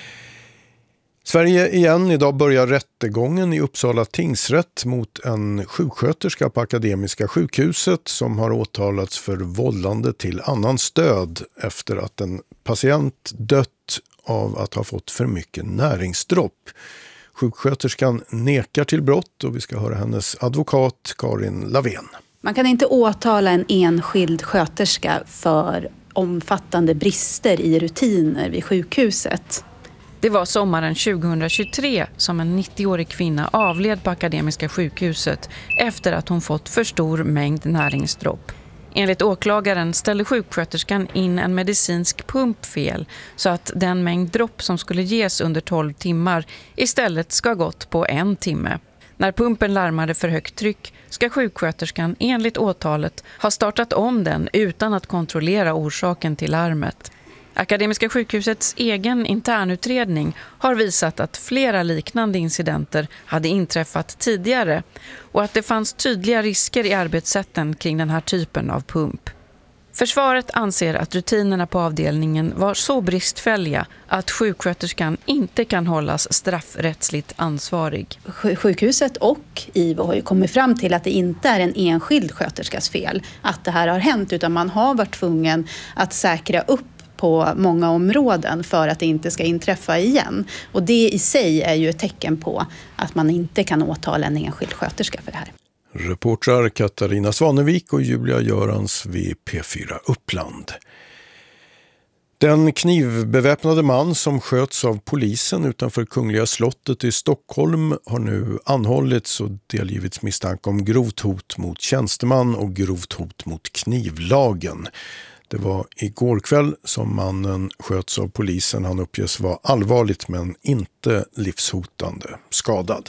Sverige igen. Idag börjar rättegången i Uppsala tingsrätt mot en sjuksköterska på Akademiska sjukhuset som har åtalats för vållande till annan stöd efter att en patient dött av att ha fått för mycket näringsdropp. Sjuksköterskan nekar till brott och vi ska höra hennes advokat Karin Lavén. Man kan inte åtala en enskild sköterska för omfattande brister i rutiner vid sjukhuset. Det var sommaren tjugohundratjugotre som en nittioårig kvinna avled på Akademiska sjukhuset efter att hon fått för stor mängd näringsdropp. Enligt åklagaren ställde sjuksköterskan in en medicinsk pump fel så att den mängd dropp som skulle ges under tolv timmar istället ska gått på en timme. När pumpen larmade för högt tryck ska sjuksköterskan enligt åtalet ha startat om den utan att kontrollera orsaken till larmet. Akademiska sjukhusets egen internutredning har visat att flera liknande incidenter hade inträffat tidigare och att det fanns tydliga risker i arbetssätten kring den här typen av pump. Försvaret anser att rutinerna på avdelningen var så bristfälliga att sjuksköterskan inte kan hållas straffrättsligt ansvarig. Sjukhuset och I V O har ju kommit fram till att det inte är en enskild sköterskas fel att det här har hänt, utan man har varit tvungen att säkra upp på många områden för att det inte ska inträffa igen. Och det i sig är ju ett tecken på att man inte kan åtala en enskild sköterska för det här. Reportrar Katarina Svanevik och Julia Görans vid P fyra Uppland. Den knivbeväpnade man som sköts av polisen utanför Kungliga slottet i Stockholm har nu anhållits och delgivits misstanke om grovt hot mot tjänsteman och grovt hot mot knivlagen. Det var igår kväll som mannen sköts av polisen. Han uppges vara allvarligt men inte livshotande skadad.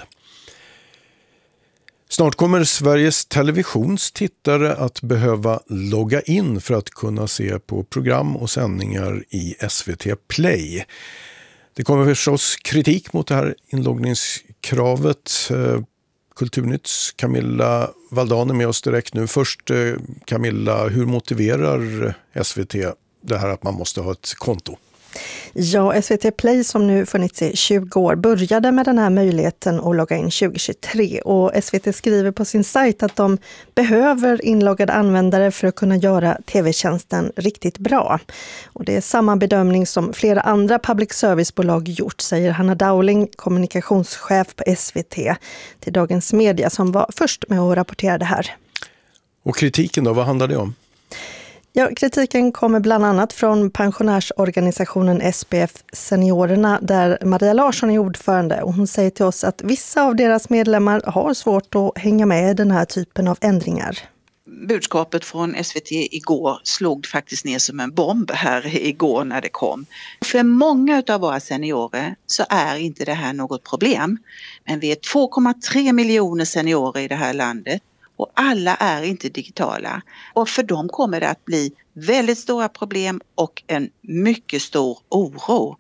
Snart kommer Sveriges Televisions tittare att behöva logga in för att kunna se på program och sändningar i S V T Play. Det kommer förstås kritik mot det här inloggningskravet. Kulturnytts Camilla Valdan är med oss direkt nu. Först Camilla, hur motiverar S V T det här att man måste ha ett konto? Ja, S V T Play som nu funnits i tjugo år började med den här möjligheten att logga in tjugohundratjugotre och S V T skriver på sin sajt att de behöver inloggade användare för att kunna göra tv-tjänsten riktigt bra. Och det är samma bedömning som flera andra public service-bolag gjort, säger Hanna Dowling, kommunikationschef på S V T till Dagens Media som var först med att rapportera det här. Och kritiken då, vad handlar det om? Ja, kritiken kommer bland annat från pensionärsorganisationen S P F Seniorerna där Maria Larsson är ordförande och hon säger till oss att vissa av deras medlemmar har svårt att hänga med i den här typen av ändringar. Budskapet från S V T igår slog faktiskt ner som en bomb här igår när det kom. För många av våra seniorer så är inte det här något problem. Men vi är två komma tre miljoner seniorer i det här landet. Och alla är inte digitala. Och för dem kommer det att bli väldigt stora problem och en mycket stor oro.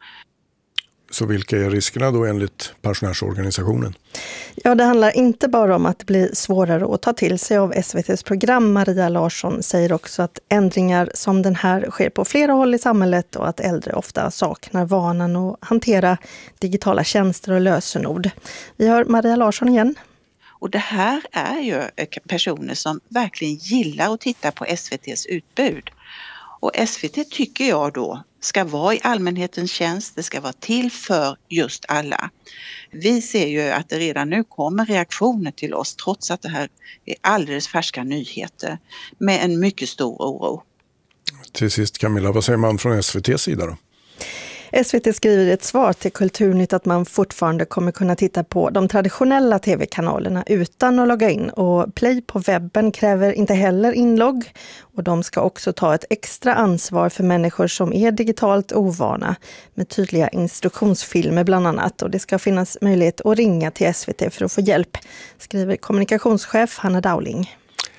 Så vilka är riskerna då enligt pensionärsorganisationen? Ja, det handlar inte bara om att det blir svårare att ta till sig av S V T:s program. Maria Larsson säger också att ändringar som den här sker på flera håll i samhället och att äldre ofta saknar vanan att hantera digitala tjänster och lösenord. Vi hör Maria Larsson igen. Och det här är ju personer som verkligen gillar att titta på S V T:s utbud. Och S V T tycker jag då ska vara i allmänhetens tjänst, det ska vara till för just alla. Vi ser ju att det redan nu kommer reaktioner till oss trots att det här är alldeles färska nyheter med en mycket stor oro. Till sist Camilla, vad säger man från S V T:s sida då? S V T skriver i ett svar till Kulturnytt att man fortfarande kommer kunna titta på de traditionella tv-kanalerna utan att logga in. Och Play på webben kräver inte heller inlogg. Och de ska också ta ett extra ansvar för människor som är digitalt ovana med tydliga instruktionsfilmer bland annat. Och det ska finnas möjlighet att ringa till S V T för att få hjälp, skriver kommunikationschef Hanna Dowling.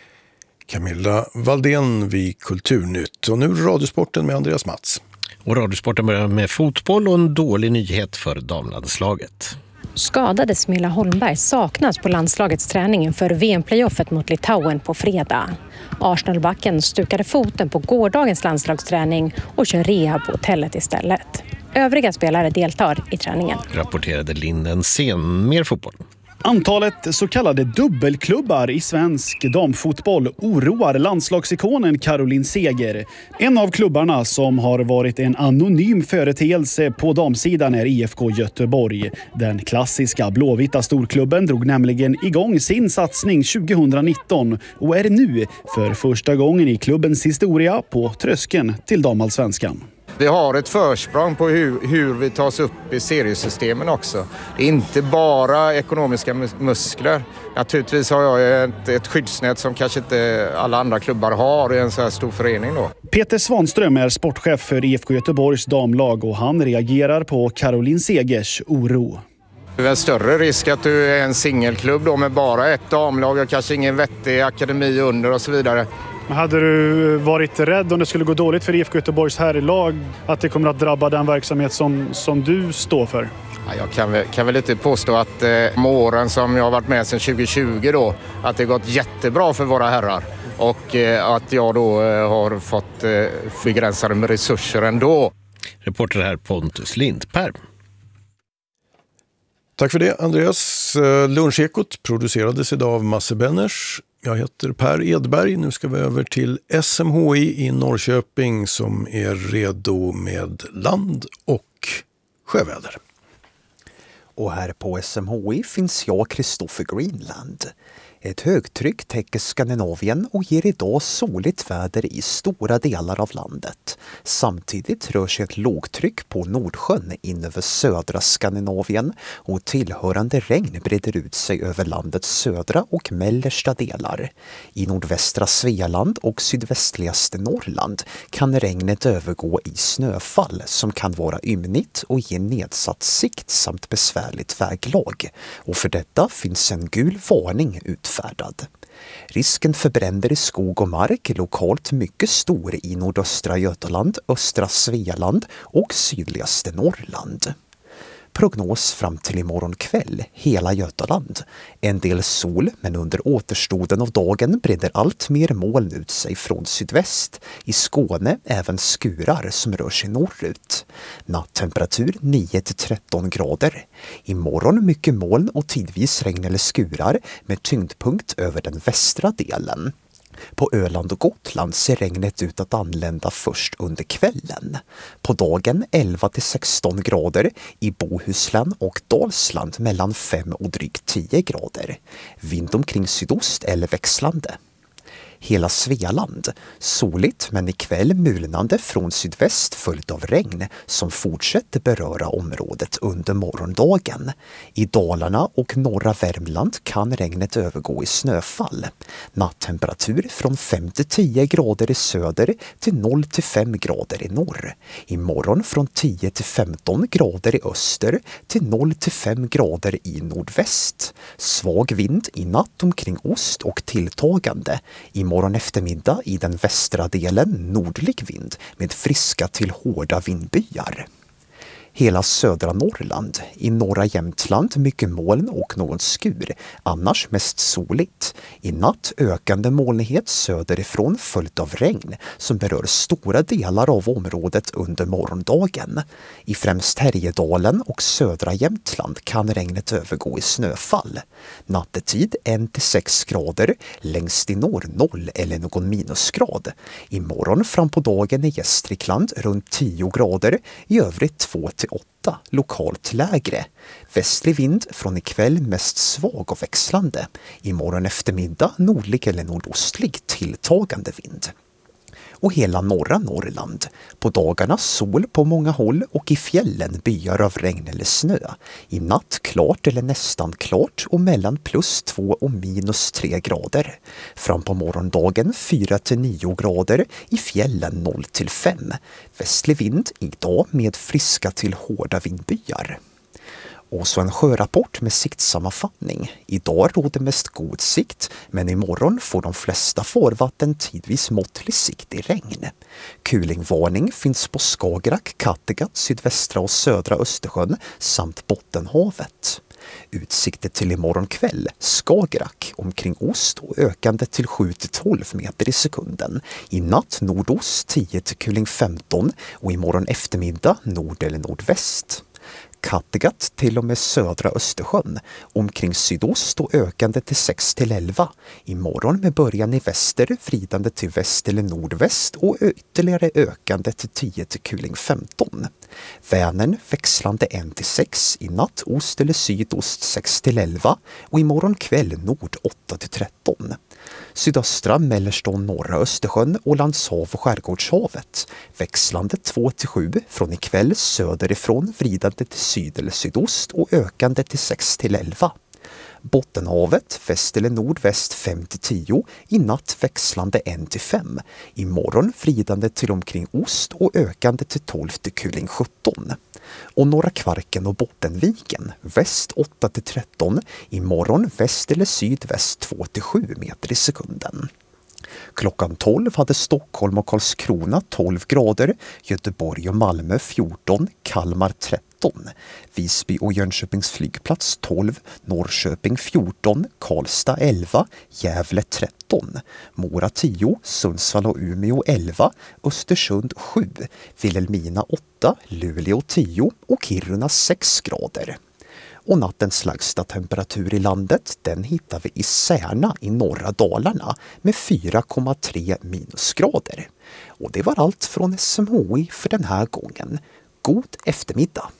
Camilla Valdén vid Kulturnytt. Och nu Radiosporten med Andreas Mats. Och Radiosporten börjar med fotboll och en dålig nyhet för damlandslaget. Skadade Smilla Holmberg saknas på landslagets träning inför V M-playoffet mot Litauen på fredag. Arsenalbacken stukade foten på gårdagens landslagsträning och kör rehab på hotellet istället. Övriga spelare deltar i träningen. Rapporterade Linden Sen. Mer fotboll. Antalet så kallade dubbelklubbar i svensk damfotboll oroar landslagsikonen Caroline Seger. En av klubbarna som har varit en anonym företeelse på damsidan är I F K Göteborg. Den klassiska blåvita storklubben drog nämligen igång sin satsning tjugonitton och är nu för första gången i klubbens historia på tröskeln till damallsvenskan. Vi har ett försprång på hur, hur vi tas upp i seriesystemen också. Det är inte bara ekonomiska muskler. Naturligtvis har jag ett, ett skyddsnät som kanske inte alla andra klubbar har i en så här stor förening då. Peter Svanström är sportchef för I F K Göteborgs damlag och han reagerar på Caroline Segers oro. Det är en större risk att du är en singelklubb då med bara ett damlag och kanske ingen vettig akademi under och så vidare. Hade du varit rädd om det skulle gå dåligt för I F K Göteborgs herrlag att det kommer att drabba den verksamhet som, som du står för? Ja, jag kan väl, kan väl inte påstå att eh, åren som jag har varit med sedan tjugo tjugo då, att det gått jättebra för våra herrar. Och eh, att jag då eh, har fått eh, begränsade med resurser ändå. Reporter här Pontus Lindberg. Tack för det Andreas. Lunchekot producerades idag av Masse Benners. Jag heter Per Edberg. Nu ska vi över till S M H I i Norrköping som är redo med land- och sjöväder. Och här på S M H I finns jag, Kristoffer Greenland. Ett högtryck täcker Skandinavien och ger idag soligt väder i stora delar av landet. Samtidigt rör sig ett lågtryck på Nordsjön in över södra Skandinavien och tillhörande regn breder ut sig över landets södra och mellersta delar. I nordvästra Svealand och sydvästligaste Norrland kan regnet övergå i snöfall som kan vara ymnigt och ge nedsatt sikt samt besvärligt väglag. Och för detta finns en gul varning ut Färdad. Risken för bränder i skog och mark är lokalt mycket stor i nordöstra Götaland, östra Svealand och sydligaste Norrland. Prognos fram till imorgon kväll, hela Götaland. En del sol, men under återstoden av dagen breder allt mer moln ut sig från sydväst. I Skåne även skurar som rör sig norrut. Nattemperatur nio till tretton grader. Imorgon mycket moln och tidvis regn eller skurar med tyngdpunkt över den västra delen. På Öland och Gotland ser regnet ut att anlända först under kvällen. På dagen elva till sexton grader, i Bohuslän och Dalsland mellan fem och drygt tio grader. Vind omkring sydost eller växlande. Hela Svealand, soligt men ikväll mulnande från sydväst följt av regn som fortsätter beröra området under morgondagen. I Dalarna och norra Värmland kan regnet övergå i snöfall. Nattemperatur från fem till tio grader i söder till noll till fem grader i norr. Imorgon från tio till femton grader i öster till noll till fem grader i nordväst. Svag vind i natt omkring ost och tilltagande. Imorgon eftermiddag i den västra delen nordlig vind med friska till hårda vindbyar. Hela södra Norrland, i norra Jämtland mycket moln och någon skur, annars mest soligt. I natt ökande molnighet söderifrån följt av regn som berör stora delar av området under morgondagen. I främst Härjedalen och södra Jämtland kan regnet övergå i snöfall. Nattetid en till sex grader, längst i norr noll eller någon minusgrad. Imorgon fram på dagen i Gästrikland runt tio grader, i övrigt två till åtta, lokalt lägre. Västlig vind från ikväll mest svag och växlande. Imorgon eftermiddag nordlig eller nordostlig tilltagande vind. Och hela norra Norrland. På dagarna sol på många håll och i fjällen byar av regn eller snö. I natt klart eller nästan klart och mellan plus två och minus tre grader. Fram på morgondagen fyra till nio grader, i fjällen noll till fem. Västlig vind idag med friska till hårda vindbyar. Och så en sjörapport med siktsammanfattning. Idag råder mest god sikt, men imorgon får de flesta farvatten tidvis måttlig sikt i regn. Kulingvarning finns på Skagerrak, Kattegatt, sydvästra och södra Östersjön samt Bottenhavet. Utsikter till imorgon kväll, Skagerrak omkring ost och ökande till sju till tolv meter i sekunden. I natt nordost tio till kuling femton och imorgon eftermiddag nord eller nordväst. Kattegatt till och med södra Östersjön, omkring sydost och ökande till sex till elva. Imorgon med början i väster, vridande till väst eller nordväst och ytterligare ökande till tio till kuling femton. Vänern växlande ett till sex, i natt ost eller sydost sex till elva och imorgon kväll nord åtta till tretton. Sydöstra, mellersta och norra Östersjön, Ålandshav och Skärgårdshavet. Växlande två till sju, från ikväll söderifrån vridande till syd eller sydost och ökande till sex till elva. Bottenhavet, väst eller nordväst fem till tio, i natt växlande ett till fem. Imorgon vridande till omkring ost och ökande till tolv till kuling sjutton. Och norra Kvarken och Bottenviken, väst åtta till tretton, imorgon väst eller sydväst två till sju meter i sekunden. Klockan tolv hade Stockholm och Karlskrona tolv grader, Göteborg och Malmö fjorton, Kalmar tretton, Visby och Jönköpings flygplats tolv, Norrköping fjorton, Karlstad elva, Gävle tretton, Mora tio, Sundsvall och Umeå elva, Östersund sju, Vilhelmina åtta, Luleå tio och Kiruna sex grader. Och nattens lägsta temperatur i landet, den hittar vi i Särna i norra Dalarna med fyra komma tre minusgrader. Och det var allt från S M H I för den här gången. God eftermiddag!